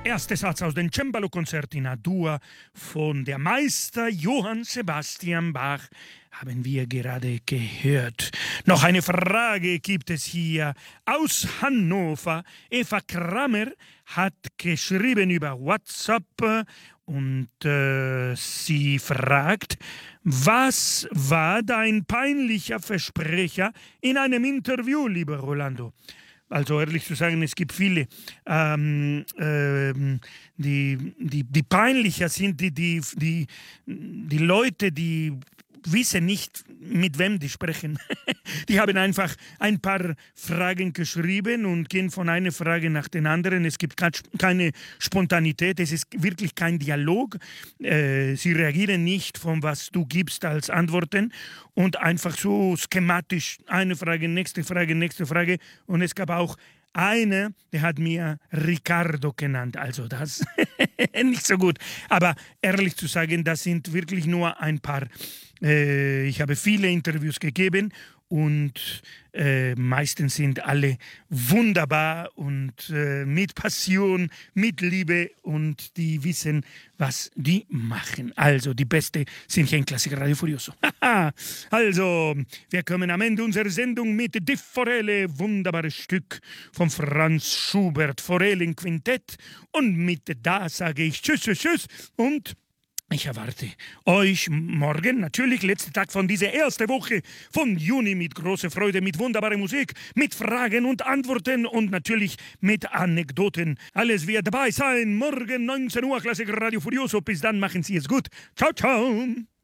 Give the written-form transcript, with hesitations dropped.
Erster Satz aus dem Cembalo-Konzert in A-Dur von der Meister Johann Sebastian Bach haben wir gerade gehört. Noch eine Frage gibt es hier aus Hannover. Eva Kramer hat geschrieben über WhatsApp und sie fragt, was war dein peinlicher Versprecher in einem Interview, lieber Rolando? Also ehrlich zu sagen, es gibt viele, die peinlicher sind, die Leute, die wissen nicht, mit wem die sprechen. Die haben einfach ein paar Fragen geschrieben und gehen von einer Frage nach den anderen. Es gibt keine Spontanität, es ist wirklich kein Dialog. Sie reagieren nicht von was du gibst als Antworten und einfach so schematisch eine Frage, nächste Frage, nächste Frage. Und es gab auch eine, der hat mir Ricardo genannt, also das nicht so gut. Aber ehrlich zu sagen, das sind wirklich nur ein paar. Ich habe viele Interviews gegeben und meistens sind alle wunderbar und mit Passion, mit Liebe und die wissen, was die machen. Also die Beste sind hier in Klassiker Radio Furioso. Also, wir kommen am Ende unserer Sendung mit Die Forelle, wunderbares Stück von Franz Schubert, Forellenquintett. Und mit da sage ich Tschüss, tschüss, tschüss und ich erwarte euch morgen, natürlich letzter Tag von dieser ersten Woche von Juni mit großer Freude, mit wunderbarer Musik, mit Fragen und Antworten und natürlich mit Anekdoten. Alles wird dabei sein. Morgen 19 Uhr, Klassiker Radio Furioso. Bis dann, machen Sie es gut. Ciao, ciao.